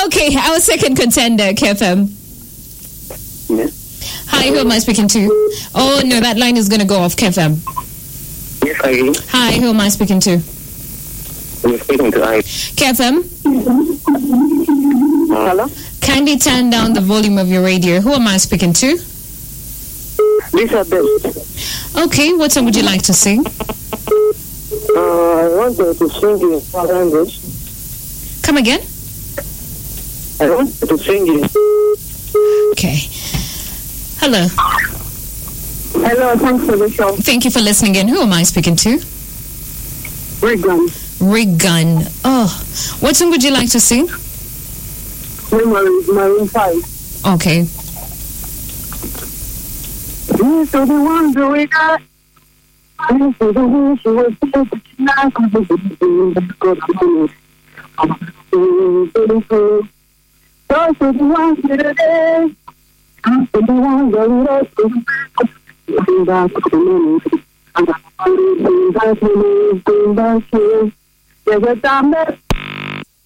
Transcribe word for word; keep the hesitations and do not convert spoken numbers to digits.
Okay, our second contender, K F M. Yes. Hi, who am I speaking to? Oh, no, that line is going to go off, K F M. Yes, I do. Hi, who am I speaking to? You're speaking to I. K F M, Hello? kindly turn down the volume of your radio. Who am I speaking to? Lisa Best. Okay, what song would you like to sing? Uh, I wanted to sing in foreign language. Come again? I wanted to sing in. Okay. Hello. Hello, thanks for the show. Thank you for listening in. Who am I speaking to? Regan. Regan. Oh, what song would you like to sing? Memories, Marine five. Okay. These are the ones that we got. These are the ones who were supposed to not come to the good money. Those are the ones that are there. Those are the ones that we lost. Going back to the money. I'm going back to the money. Going back to the There's a time that